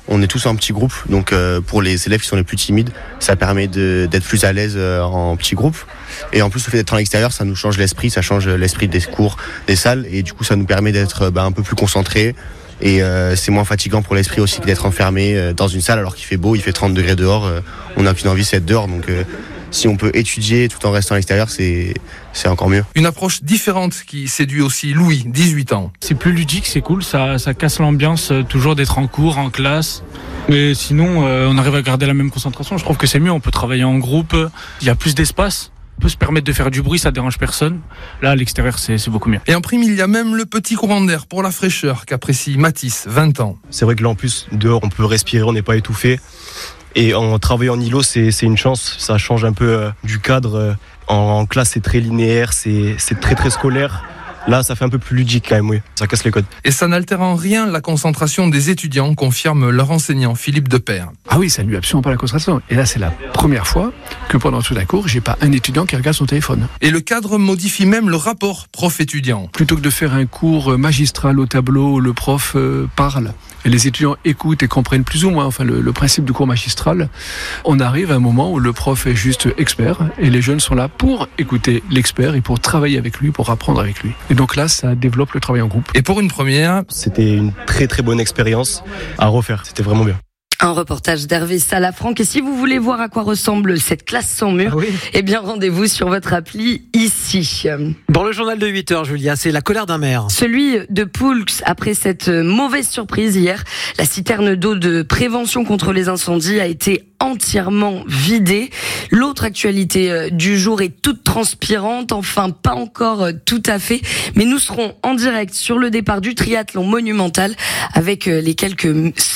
On est tous en petit groupe, donc pour les élèves qui sont les plus timides, ça permet d'être plus à l'aise en petit groupe. Et en plus, le fait d'être en extérieur, ça nous change l'esprit, ça change l'esprit des cours, des salles, et du coup, ça nous permet d'être un peu plus concentrés. Et c'est moins fatigant pour l'esprit aussi que d'être enfermé dans une salle alors qu'il fait beau, il fait 30 degrés dehors. On n'a qu'une envie, c'est d'être dehors. Donc si on peut étudier tout en restant à l'extérieur, c'est encore mieux. Une approche différente qui séduit aussi Louis, 18 ans. C'est plus ludique, c'est cool, ça casse l'ambiance toujours d'être en cours, en classe. Mais sinon, on arrive à garder la même concentration. Je trouve que c'est mieux, on peut travailler en groupe, il y a plus d'espace. On peut se permettre de faire du bruit, ça dérange personne. Là, à l'extérieur, c'est beaucoup mieux. Et en prime, il y a même le petit courant d'air pour la fraîcheur qu'apprécie Mathis, 20 ans. C'est vrai que là, en plus, dehors, on peut respirer, on n'est pas étouffé. Et en travaillant en îlot, c'est une chance. Ça change un peu du cadre. En classe, c'est très linéaire, c'est très très scolaire. Là, ça fait un peu plus ludique quand même, oui. Ça casse les codes. Et ça n'altère en rien la concentration des étudiants, confirme leur enseignant Philippe Depère. Ah oui, ça ne lui absolument pas la concentration. Et là, c'est la première fois que pendant tout un cours, j'ai pas un étudiant qui regarde son téléphone. Et le cadre modifie même le rapport prof-étudiant. Plutôt que de faire un cours magistral au tableau, le prof parle. Et les étudiants écoutent et comprennent plus ou moins le principe du cours magistral. On arrive à un moment où le prof est juste expert et les jeunes sont là pour écouter l'expert et pour travailler avec lui, pour apprendre avec lui. Et donc là, ça développe le travail en groupe. Et pour une première, c'était une très très bonne expérience à refaire. C'était vraiment bien. Un reportage d'Hervé Salafranc. Et si vous voulez voir à quoi ressemble cette classe sans mur, eh bien rendez-vous sur votre appli ici. Dans le journal de 8h, Julia, c'est la colère d'un maire. Celui de Poulx, après cette mauvaise surprise hier, la citerne d'eau de prévention contre les incendies a été entièrement vidée. L'autre actualité du jour est toute transpirante, enfin pas encore tout à fait, mais nous serons en direct sur le départ du triathlon monumental avec les quelques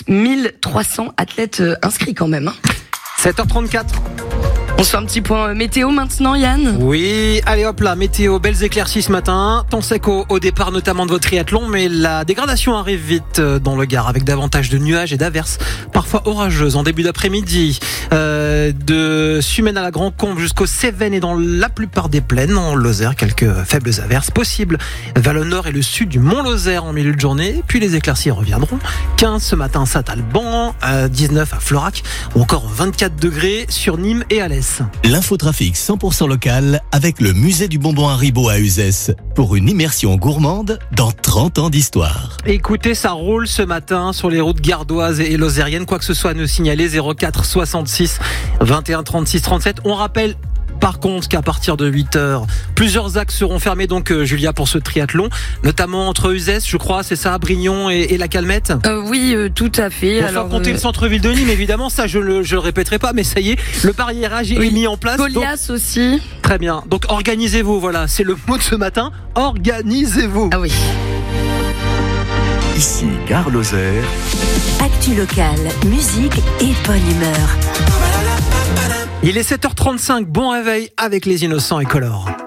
1300 athlètes inscrits quand même. 7h34. On se fait un petit point météo maintenant, Yann. Oui, allez hop là, météo, belles éclaircies ce matin. Temps sec au départ notamment de votre triathlon, mais la dégradation arrive vite dans le Gard avec davantage de nuages et d'averses, parfois orageuses en début d'après-midi. De Sumène à la Grand Combe jusqu'aux Cévennes et dans la plupart des plaines. En Lozère, quelques faibles averses possibles vers le nord et le sud du Mont Lozère en milieu de journée. Puis les éclaircies reviendront. 15 ce matin à Saint-Alban, 19 à Florac ou encore 24 degrés sur Nîmes et Alès. L'infotrafic 100% local avec le musée du bonbon Haribo à Uzès pour une immersion gourmande dans 30 ans d'histoire. Écoutez, ça roule ce matin sur les routes gardoises et lozériennes. Quoi que ce soit à nous signaler, 04 66 21 36 37. On rappelle par contre qu'à partir de 8h, plusieurs axes seront fermés donc Julia pour ce triathlon, notamment entre Uzès, je crois, c'est ça, Brignon et la Calmette. Oui, tout à fait. Sans compter le centre-ville de Nîmes, évidemment, ça je le répéterai pas, mais ça y est, le pariérage est mis en place. Goliath donc, aussi. Très bien, donc organisez-vous, voilà, c'est le mot de ce matin, organisez-vous. Ah oui. Ici, Gare Lozère. Actu locale, musique et bonne humeur. Il est 7h35, bon réveil avec les Innocents et Color.